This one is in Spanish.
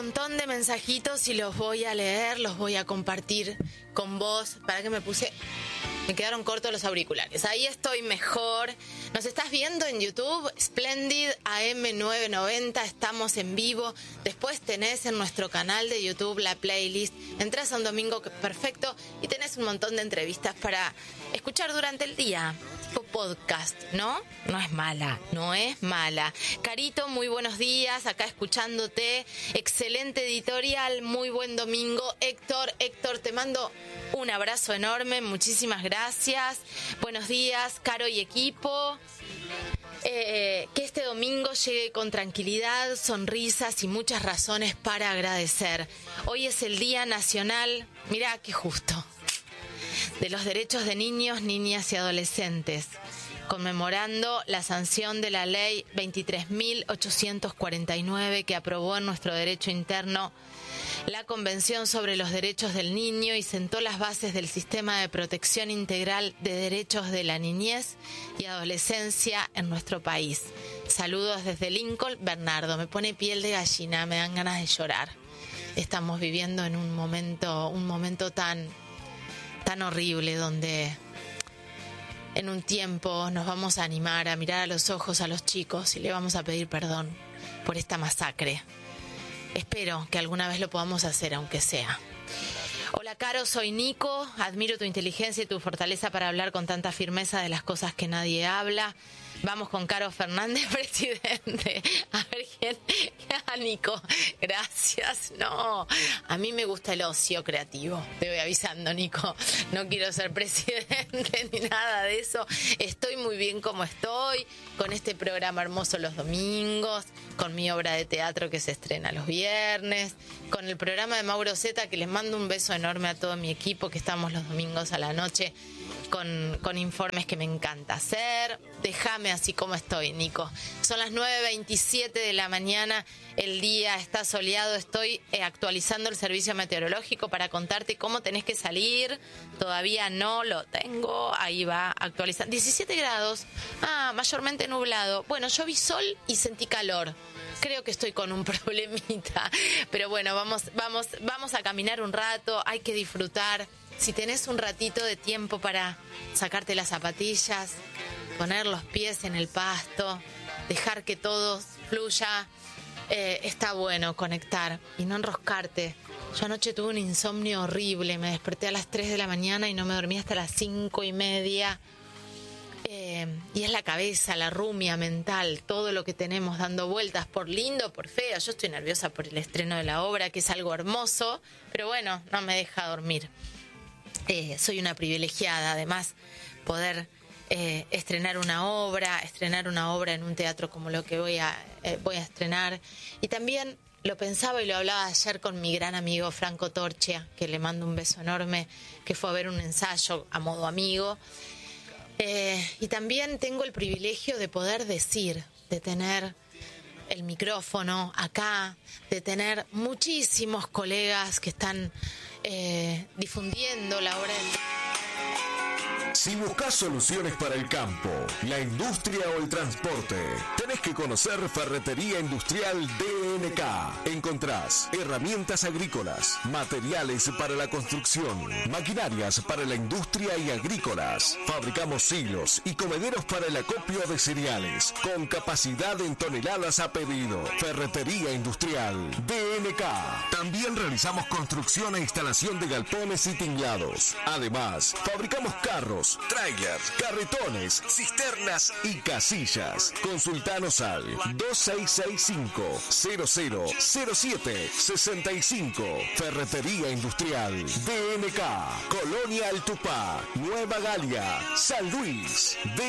montón de mensajitos y los voy a leer, los voy a compartir con vos. Para que me quedaron cortos los auriculares. Ahí estoy mejor. Nos estás viendo en YouTube, Splendid AM990, estamos en vivo. Después tenés en nuestro canal de YouTube la playlist. Entrás a Un Domingo Perfecto y tenés un montón de entrevistas para escuchar durante el día. Tipo podcast, ¿no? No es mala, no es mala. Carito, muy buenos días, acá escuchándote. Excelente editorial, muy buen domingo. Héctor, te mando un abrazo enorme, muchísimas gracias. Buenos días, Caro y equipo. Que este domingo llegue con tranquilidad, sonrisas y muchas razones para agradecer. Hoy es el Día Nacional, mirá qué justo, de los derechos de niños, niñas y adolescentes, conmemorando la sanción de la ley 23.849 que aprobó en nuestro derecho interno la Convención sobre los Derechos del Niño y sentó las bases del sistema de protección integral de derechos de la niñez y adolescencia en nuestro país. Saludos desde Lincoln, Bernardo. Me pone piel de gallina, me dan ganas de llorar. Estamos viviendo en un momento tan horrible, donde en un tiempo nos vamos a animar a mirar a los ojos a los chicos y le vamos a pedir perdón por esta masacre. Espero que alguna vez lo podamos hacer, aunque sea. Hola, Caro, soy Nico. Admiro tu inteligencia y tu fortaleza para hablar con tanta firmeza de las cosas que nadie habla. Vamos con Caro Fernández, presidente. A ver quién. Nico, gracias. No, a mí me gusta el ocio creativo. Te voy avisando, Nico. No quiero ser presidente ni nada de eso. Estoy muy bien como estoy, con este programa hermoso los domingos, con mi obra de teatro que se estrena los viernes, con el programa de Mauro Zeta, que les mando un beso enorme a todo mi equipo, que estamos los domingos a la noche con informes que me encanta hacer. Déjame así como estoy, Nico. Son las 9:27 de la mañana, el día está soleado, estoy actualizando el servicio meteorológico para contarte cómo tenés que salir. Todavía no lo tengo, ahí va actualizando. 17 grados, mayormente nublado. Bueno, yo vi sol y sentí calor. Creo que estoy con un problemita, pero bueno, vamos a caminar un rato, hay que disfrutar. Si tenés un ratito de tiempo para sacarte las zapatillas, poner los pies en el pasto, dejar que todo fluya, está bueno conectar y no enroscarte. Yo anoche tuve un insomnio horrible, me desperté a las 3 de la mañana y no me dormí hasta las 5:30. Y es la cabeza, la rumia mental, todo lo que tenemos dando vueltas, por lindo, por feo. Yo estoy nerviosa por el estreno de la obra, que es algo hermoso, pero bueno, no me deja dormir. Soy una privilegiada, además, poder estrenar una obra en un teatro como lo que voy a estrenar. Y también lo pensaba y lo hablaba ayer con mi gran amigo Franco Torchia, que le mando un beso enorme, que fue a ver un ensayo a modo amigo. Y también tengo el privilegio de poder decir, de tener el micrófono acá, de tener muchísimos colegas que están difundiendo la obra del... Si buscas soluciones para el campo, la industria o el transporte, tenés que conocer Ferretería Industrial DNK. Encontrás herramientas agrícolas, materiales para la construcción, maquinarias para la industria y agrícolas. Fabricamos silos y comederos para el acopio de cereales, con capacidad en toneladas a pedido. Ferretería Industrial DNK. También realizamos construcción e instalación de galpones y tinglados. Además, fabricamos carros, trailers, carretones, cisternas y casillas. Consultanos al 2665-000765. Ferretería Industrial DNK. Colonia El Tupá, Nueva Galia, San Luis.